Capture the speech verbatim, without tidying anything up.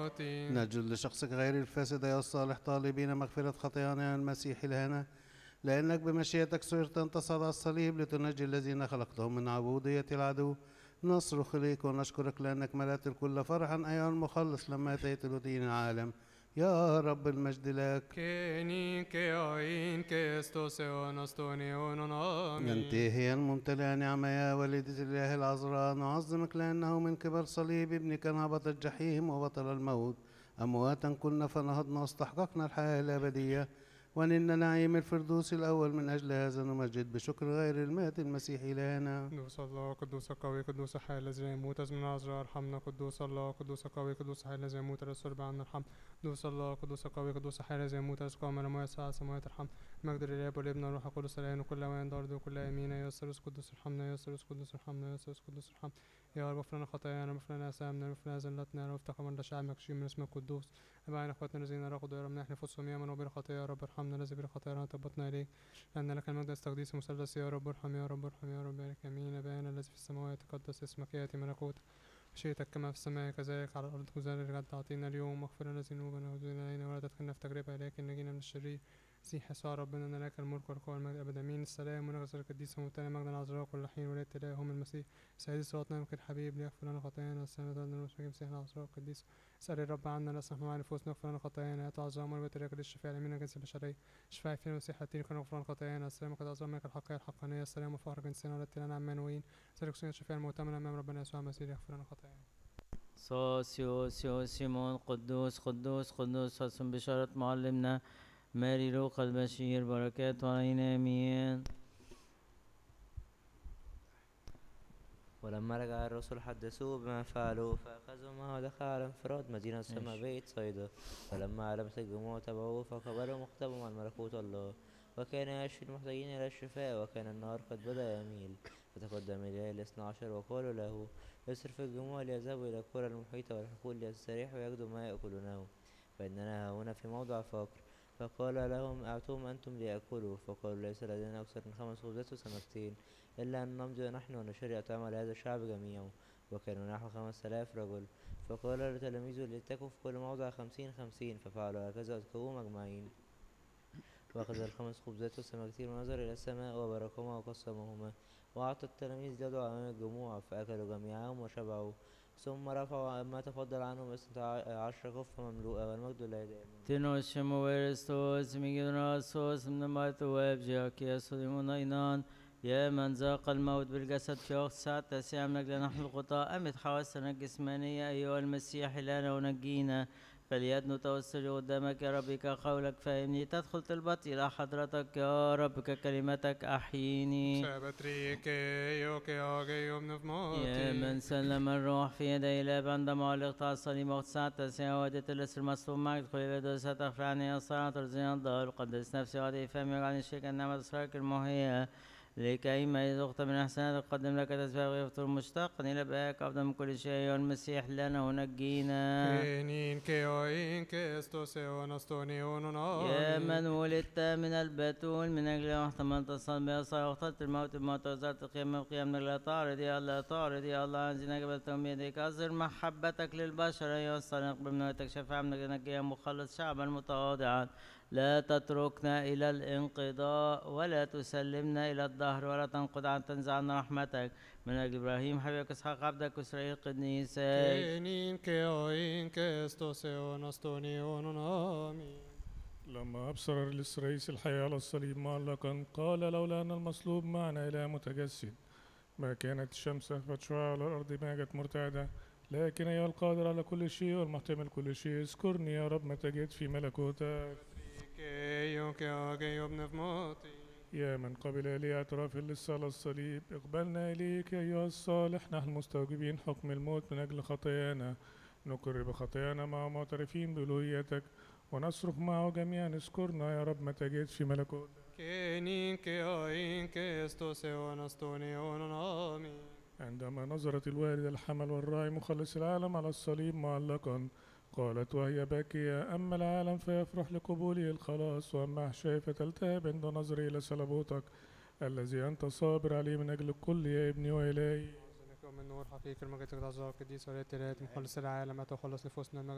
موتي. نجد لشخصك غير الفاسد يا الصالح طالبين مغفرة خطايانا المسيح لنا، لأنك بمشيئتك صرت أن تصعد على الصليب لتنجي الذين خلقتهم من عبودية العدو. نصرخ إليك ونشكرك لأنك ملأت الكل فرحا أيها المخلص لما أتيت لدين العالم. يا رب المجد لك. كيني كيوين كيستوسيون استونيون آمين. ينتهي الممتلئ نعمة يا والدة الإله العذراء، نعظمك لأنه من كبر صليب ابنك هبط الجحيم وبطل الموت. أمواتا كنا فنهضنا واستحققنا الحياة الأبدية، ونلنا نعيم الفردوس الأول. من أجل هذا نمجد بشكر غير المات المسيح إلهنا. قدوس الله قدوس قوي قدوس حي الذي لا يموت من العذراء ارحمنا. قدوس الله قدوس قوي قدوس حي الذي يموت الرسول عنا ارحم. قدوس الله قدوس قوي قدوس حي الذي يموت رزقه من الماء ساعة سماوات ارحم. مجد للاب والابن والروح القدس الان وكل اوان الارض وكل امين. يا ثالوث قدوس ارحمنا. يا ثالوث قدوس ارحمنا. يا ثالوث قدوس ارحم. يا رب اغفر لنا خطايانا واغفر لنا اثامنا واغفر لنا زلتنا. يا رب افتح من شعبك شيء من اسمك القدوس. ابعنا اخواتنا الذين رقدوا يا رب نحن نفوسهم ياما وبلا خطايا. يا رب ارحمنا الذي بلا خطايا تبطنا اليك، لان لك المجد استقديس مثلث. يا رب ارحم يا رب ارحم يا رب بارك امين. ابانا الذي في السماوات تقدس اسمك، ياتي ملكوتك، مشيئتك كما في السماء كذلك على الارض. خذنا الغد اعطينا اليوم، واغفر لنا ذنوبنا وذنوبنا علينا، ولا تدخلنا في تجربه لكن نجينا من الشرير. مسيح يسوع ربنا ان لك الملك والقوه والمجد ابدا امين. السلام ونغفر القديس ومبتلى مجد العذراء كل حين ولايه اله هم المسيح سيد صلاتنا وكل حبيب ليغفر لنا خطايانا والسلام لنا المسيح مسيح العذراء القديس. اسال الرب عنا نسمح مع نفوسنا واغفر لنا خطايانا. يا تعظم مربة الرجل الشفاء الامين جنس البشريه شفاء فينا المسيح التين كنا غفران خطايانا. السلام قد اعظم منك الحقيه الحقانيه. السلام وفخر جنسنا ولدت لنا عمانوين سلك سنة شفاء المؤتمن امام ربنا يسوع المسيح يغفر لنا خطايانا. سوسيو سيو سيمون قدوس قدوس قدوس حسن بشارة معلمنا ماري لوقا البشير بركات علينا امين. ولما رجع الرسل حدثوه بما فعلوا فأخذوا معه ودخل على انفراد مدينة سمى بيت صيدا. فلما علمت الجموع تبعوه فقبلوا مختبوا عن ملكوت الله، وكان يشفي المحتاجين إلى الشفاء، وكان النهار قد بدأ يميل. فتقدم إليه الاثنى عشر وقالوا له يصرف الجموع ليذهبوا إلى القرى المحيطة والحقول ليستريحوا ويجدوا ما يأكلونه، فإننا هنا في موضع فقر. فقال لهم أعطوهم أنتم ليأكلوا. فقالوا ليس لدينا أكثر من خمس خبزات وسمكتين، إلا أن نمضي نحن ونشتري أطعمة لهذا الشعب جميعه، وكانوا نحو خمس آلاف رجل. فقال لتلاميذه ليتكوا في كل موضع خمسين خمسين، ففعلوا هكذا واتكوهم أجمعين. وأخذ الخمس خبزات والسمكتين ونظر إلى السماء وباركهما وقسمهما وأعطى التلاميذ يدعو أمام الجموع، فأكلوا جميعهم وشبعوا. ثم رفعوا ما تفضل عنهم اثنتا عشر خفة مملوءة، والمجد لله دائما. تنوش مويرستوس ميجنراسوس من مات وابجاك يا سليمون اينان. يا من ذاق الموت بالجسد في وقت ساعة تسعة من أجل نحن الخطاة أمت حواسنا الجسمانية أيها المسيح لنا ونجينا. فليدنو توسل قدامك يا ربي كقولك فهمني، تدخل طلبتي إلى حضرتك يا رب ككلمتك أحييني. يا من سلم الروح في يدي الآب عندما علقت على الصليب وقت ساعة تسعة وديت الاسر المصلوب معك ادخل إلى دوسة تغفر عني يا صلاة ترزيني الظهر وقدس نفسي وعدي فمي وجعلني شريكا نعمة أسرارك المحية، لكي ما إذا أخت من أحسنات أقدم لك تسبيح ويفطر مشتاقا إلى بهاك أفضل من كل شيء أيها المسيح لنا ونجينا. يا من ولدت من البتول من أجل احتملت الصلب يا صار واخترت الموت بموت وزرت القيامة بقيام من أجل لا تعرض يا الله تعرض يا الله عزينا قبلتهم بيديك. أظهر محبتك للبشر أيها الصالح اقبل منك شفاعة من أجلك يا مخلص شعبا متواضعا. لا تتركنا إلى الانقضاء ولا تسلمنا إلى الدهر ولا تنقض عن تنزع عنا رحمتك من أجل إبراهيم حبيبك إسحاق عبدك وإسرائيل قديسك. لما أبصر الإسرائيل الحياة على الصليب معلقا قال لولا أن المصلوب معنا إله متجسد ما كانت الشمس أخفت شعاع على الأرض ما جت مرتعدة. لكن أيها القادر على كل شيء والمحتمل كل شيء اذكرني يا رب متى جئت في ملكوتك. يا من قبل لي اعتراف لسه على الصليب اقبلنا إليك أيها الصالح نحن مستوجبين حكم الموت من أجل خطايانا، نقر بخطايانا مع معترفين بألوهيتك ونصرخ معه جميعا اذكرنا يا رب متى جئت في ملكوتك. عندما نظرت الوالدة الحمل والراعي مخلص العالم على الصليب معلقا قالت وهي باكية أما العالم فيفرح لقبوله الخلاص، وأما أحشائي فتلتهب عند نظري إلى صلبوتك الذي أنت صابر عليه من أجل الكل يا ابني وإلهي. من نور حقيقي المجد العظيم القديس وليت مخلص العالم أتى وخلص نفوسنا.